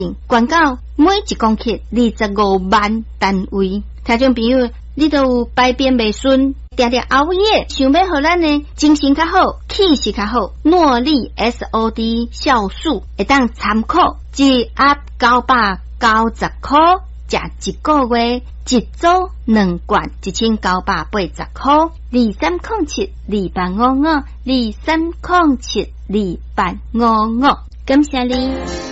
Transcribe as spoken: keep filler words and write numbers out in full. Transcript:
管到每一公克二十五万单位。听众朋友，你都有排便未顺，定定熬夜，想要互咱呢精神较好，气势较好，诺丽 S O D 酵素会当参考，一盒九百九十块，食一个月，一组两罐，一千九百八十块。二三零七二八五五，二三零七二八五五，感谢你。